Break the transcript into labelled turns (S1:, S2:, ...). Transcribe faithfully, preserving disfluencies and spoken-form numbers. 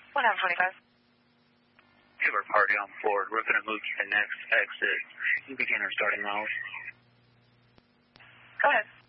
S1: one hundred twenty-five.
S2: Silver party on board. We're going to move to the next exit. You begin our starting hours.
S1: Go ahead.